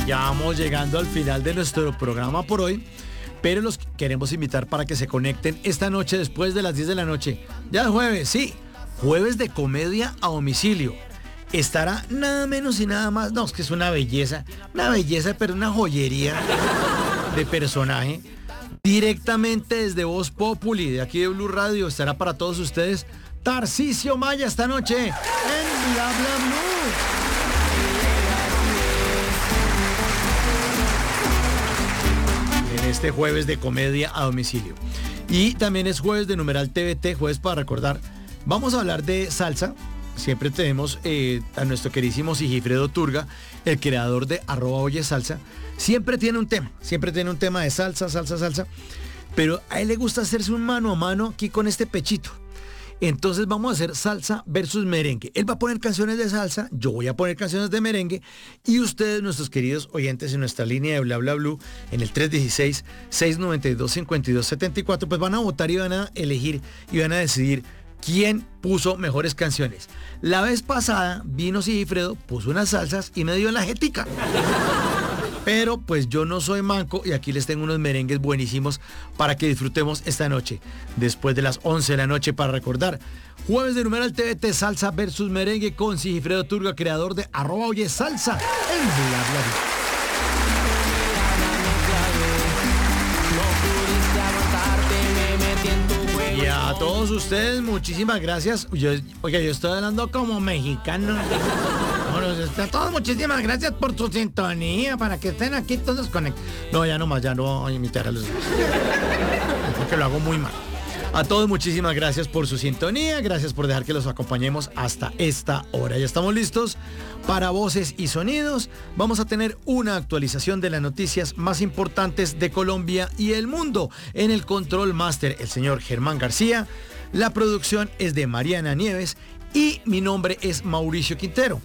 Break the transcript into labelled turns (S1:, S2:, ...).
S1: Y ya vamos llegando al final de nuestro programa por hoy, pero los queremos invitar para que se conecten esta noche después de las 10 de la noche. Ya es jueves, sí, jueves de comedia a domicilio. Estará nada menos y nada más, no, es que es una belleza, pero una joyería de personaje. Directamente desde Voz Populi, de aquí de Blue Radio, estará para todos ustedes Tarcisio Maya esta noche en Bla Bla Blue. En este jueves de comedia a domicilio. Y también es jueves de numeral TVT, jueves para recordar. Vamos a hablar de salsa. Siempre tenemos a nuestro queridísimo Sigifredo Turga, el creador de @oyesalsa. Siempre tiene un tema de salsa, pero a él le gusta hacerse un mano a mano aquí con este pechito. Entonces vamos a hacer salsa versus merengue. Él va a poner canciones de salsa, yo voy a poner canciones de merengue, y ustedes, nuestros queridos oyentes, en nuestra línea de Bla Bla Blue, en el 316-692-5274, pues van a votar y van a elegir y van a decidir quién puso mejores canciones. La vez pasada vino Sigifredo, puso unas salsas y me dio la jetica. Pero pues yo no soy manco y aquí les tengo unos merengues buenísimos para que disfrutemos esta noche, después de las 11 de la noche, para recordar. Jueves de numeral TVT, salsa versus merengue con Sigifredo Turga, creador de @oyesalsa en Bla Bla Bla. Y a todos ustedes, muchísimas gracias. Yo estoy hablando como mexicano. Bueno, a todos, muchísimas gracias por su sintonía, para que estén aquí todos conectados. No, ya no voy a imitar a los demás, porque lo hago muy mal. A todos, muchísimas gracias por su sintonía, gracias por dejar que los acompañemos hasta esta hora. Ya estamos listos para Voces y Sonidos. Vamos a tener una actualización de las noticias más importantes de Colombia y el mundo. En el Control Master, el señor Germán García. La producción es de Mariana Nieves y mi nombre es Mauricio Quintero.